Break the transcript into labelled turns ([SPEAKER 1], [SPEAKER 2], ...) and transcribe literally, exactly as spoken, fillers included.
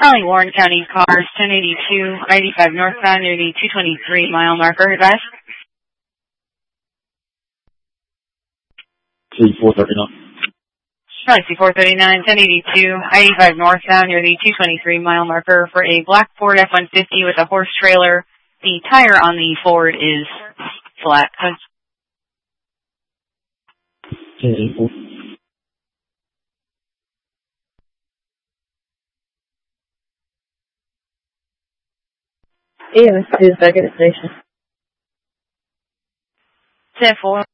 [SPEAKER 1] Calling Warren County cars, ten eighty-two, eighty-five northbound near the two twenty-three mile marker, advice.
[SPEAKER 2] C four thirty-nine.
[SPEAKER 1] Charlie C four thirty-nine, ten eighty-two, eighty-five northbound near the two twenty-three mile marker for a black Ford F one fifty with a horse trailer. The tire on the Ford is flat.
[SPEAKER 2] ten eighty-four.
[SPEAKER 3] Yeah, let's do the second station.
[SPEAKER 1] ten four.